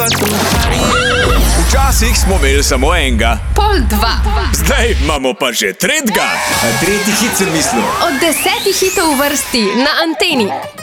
Včasih smo imeli samo enega. Pol dva. Zdaj imamo pa že tretjega. Tretji hit sem mislil. Od 10 hitov v vrsti na Anteni.